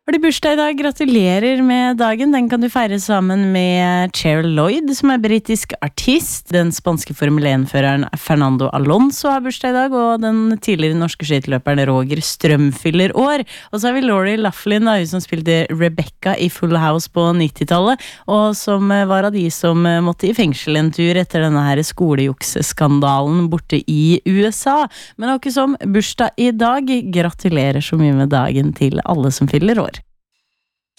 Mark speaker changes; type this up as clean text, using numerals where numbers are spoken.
Speaker 1: Har du bursdag I dag? Gratulerer med dagen. Den kan du feire sammen med Cheryl Lloyd, som britisk artist. Den spanske Formel 1-føreren Fernando Alonso har bursdag I dag, og den tidligere norske skøyteløperen Roger Strøm fyller år. Og så har vi Lori Loughlin, hun som spilte Rebecca I Full House på 90-tallet, og som var av de som måtte I fengsel en tur etter denne her skolejukseskandalen borte I USA. Men ikke som bursdag I dag. Gratulerer så mye med dagen til alle som fyller år.